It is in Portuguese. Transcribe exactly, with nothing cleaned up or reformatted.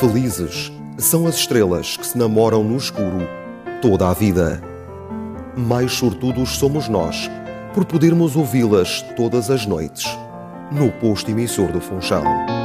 Felizes são as estrelas que se namoram no escuro toda a vida. Mais sortudos somos nós por podermos ouvi-las todas as noites no posto emissor do Funchal.